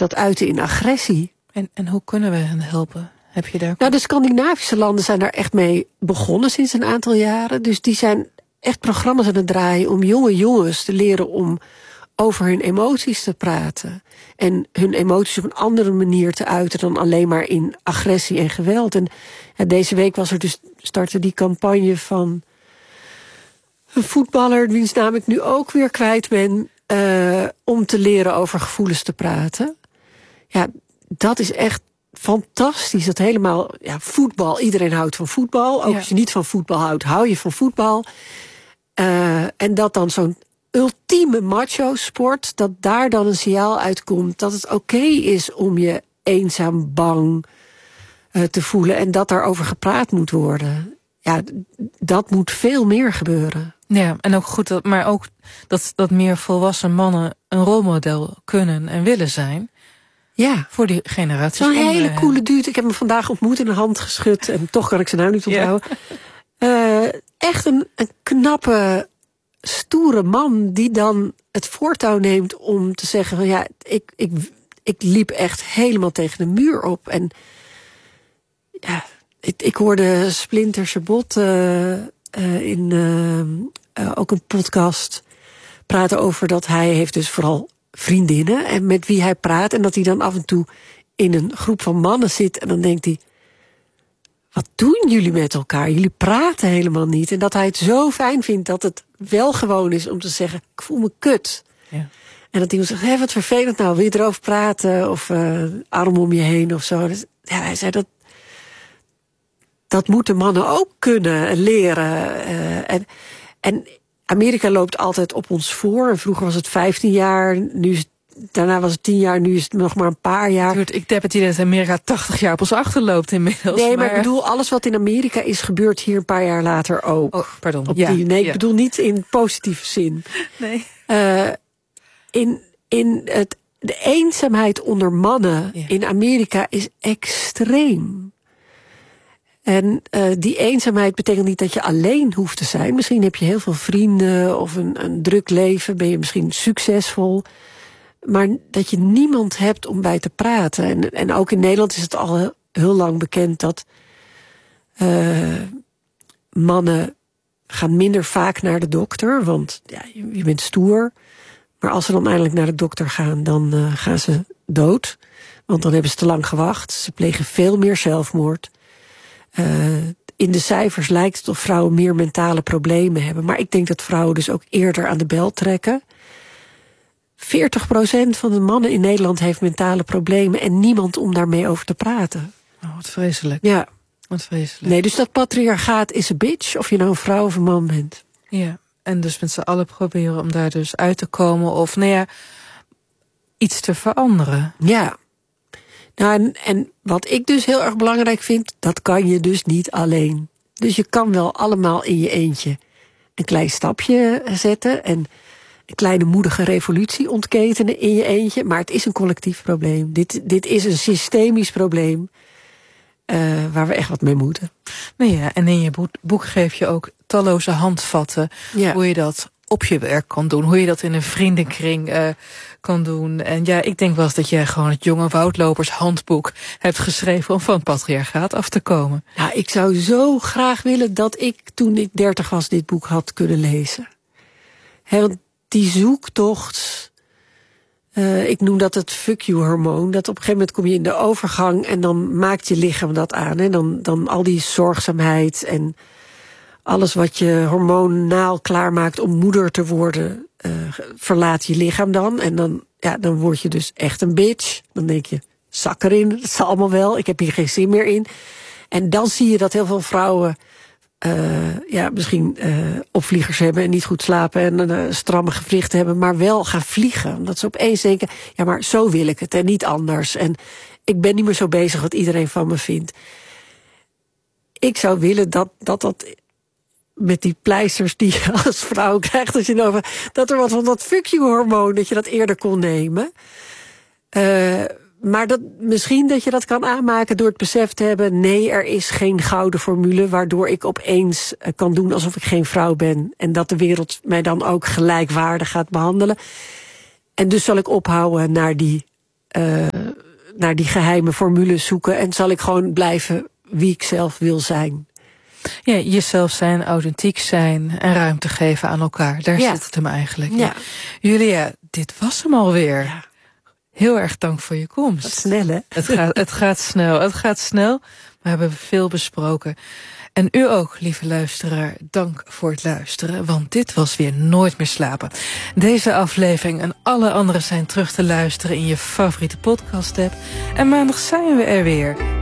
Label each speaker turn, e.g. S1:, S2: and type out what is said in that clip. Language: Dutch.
S1: dat uiten in agressie.
S2: En hoe kunnen we hen helpen? Heb je daar...
S1: Nou, de Scandinavische landen zijn daar echt mee begonnen sinds een aantal jaren. Dus die zijn echt programma's aan het draaien om jonge jongens te leren om over hun emoties te praten. En hun emoties op een andere manier te uiten dan alleen maar in agressie en geweld. En deze week startte die campagne van een voetballer, wiens naam ik nu ook weer kwijt ben, om te leren over gevoelens te praten. Ja, dat is echt fantastisch. Dat helemaal, voetbal, iedereen houdt van voetbal. Ook als je niet van voetbal houdt, hou je van voetbal. En dat dan zo'n ultieme macho-sport, dat daar dan een signaal uitkomt dat het oké is om je eenzaam, bang te voelen en dat daarover gepraat moet worden. Ja, dat moet veel meer gebeuren.
S2: Ja, en ook goed, maar ook dat meer volwassen mannen een rolmodel kunnen en willen zijn. Ja, voor die generaties.
S1: Zo'n hele coole dude. Ik heb hem vandaag ontmoet en een hand geschud. En toch kan ik zijn naam niet onthouden. Ja. Echt een knappe, stoere man die dan het voortouw neemt om te zeggen van ik liep echt helemaal tegen de muur op. En ik hoorde Splinter Chabot in ook een podcast praten over dat hij heeft dus vooral vriendinnen en met wie hij praat. En dat hij dan af en toe in een groep van mannen zit. En dan denkt hij, wat doen jullie met elkaar? Jullie praten helemaal niet. En dat hij het zo fijn vindt dat het wel gewoon is om te zeggen, ik voel me kut. Ja. En dat iemand zegt, wat vervelend nou, wil je erover praten? Of arm om je heen of zo. Dus, hij zei dat moeten mannen ook kunnen leren. En Amerika loopt altijd op ons voor. En vroeger was het 15 jaar, daarna was het 10 jaar, nu is het nog maar een paar jaar.
S2: Ik heb het idee dat Amerika 80 jaar op ons achterloopt inmiddels.
S1: Nee, maar ik bedoel, alles wat in Amerika is, gebeurt hier een paar jaar later ook.
S2: Oh, pardon.
S1: Ik bedoel niet in positieve zin.
S2: Nee.
S1: De eenzaamheid onder mannen in Amerika is extreem. En die eenzaamheid betekent niet dat je alleen hoeft te zijn. Misschien heb je heel veel vrienden of een druk leven. Ben je misschien succesvol. Maar dat je niemand hebt om bij te praten. En ook in Nederland is het al heel lang bekend dat mannen gaan minder vaak naar de dokter. Want je bent stoer. Maar als ze dan eindelijk naar de dokter gaan, dan gaan ze dood. Want dan hebben ze te lang gewacht. Ze plegen veel meer zelfmoord. In de cijfers lijkt het of vrouwen meer mentale problemen hebben. Maar ik denk dat vrouwen dus ook eerder aan de bel trekken. 40% van de mannen in Nederland heeft mentale problemen en niemand om daarmee over te praten.
S2: Oh, wat vreselijk.
S1: Ja.
S2: Wat vreselijk.
S1: Nee, dus dat patriarchaat is een bitch, of je nou een vrouw of een man bent.
S2: Ja, en dus met z'n allen proberen om daar dus uit te komen of iets te veranderen.
S1: Ja. Nou, en wat ik dus heel erg belangrijk vind, dat kan je dus niet alleen. Dus je kan wel allemaal in je eentje een klein stapje zetten en een kleine moedige revolutie ontketenen in je eentje. Maar het is een collectief probleem. Dit is een systemisch probleem waar we echt wat mee moeten.
S2: Nou ja, en in je boek geef je ook talloze handvatten hoe je dat op je werk kan doen. Hoe je dat in een vriendenkring kan doen. En ik denk wel eens dat jij gewoon het Jonge Woudlopers handboek hebt geschreven om van het patriarchaat af te komen.
S1: Ja, ik zou zo graag willen dat ik, toen ik 30 was, dit boek had kunnen lezen. Want die zoektocht, ik noem dat het fuck you hormoon. Dat op een gegeven moment kom je in de overgang en dan maakt je lichaam dat aan. En dan al die zorgzaamheid en alles wat je hormonaal klaarmaakt om moeder te worden, verlaat je lichaam dan. En dan word je dus echt een bitch. Dan denk je, zak erin, dat zal allemaal wel, ik heb hier geen zin meer in. En dan zie je dat heel veel vrouwen misschien opvliegers hebben en niet goed slapen en stramme gewrichten hebben, maar wel gaan vliegen. Omdat ze opeens denken, ja, maar zo wil ik het en niet anders. En ik ben niet meer zo bezig wat iedereen van me vindt. Ik zou willen dat met die pleisters die je als vrouw krijgt, als je over, dat er wat van dat fuck you hormoon, dat je dat eerder kon nemen. Maar misschien dat je dat kan aanmaken door het besef te hebben, nee, er is geen gouden formule waardoor ik opeens kan doen alsof ik geen vrouw ben. En dat de wereld mij dan ook gelijkwaardig gaat behandelen. En dus zal ik ophouden naar die naar die geheime formules zoeken en zal ik gewoon blijven wie ik zelf wil zijn.
S2: Ja, jezelf zijn, authentiek zijn en ruimte geven aan elkaar. Daar zit het hem eigenlijk.
S1: Ja.
S2: Julia, dit was hem alweer.
S1: Ja.
S2: Heel erg dank voor je komst.
S1: Wat snel, hè?
S2: Het gaat snel. Het gaat snel. We hebben veel besproken. En u ook, lieve luisteraar, dank voor het luisteren. Want dit was weer Nooit meer slapen. Deze aflevering en alle andere zijn terug te luisteren in je favoriete podcast-app. En maandag zijn we er weer.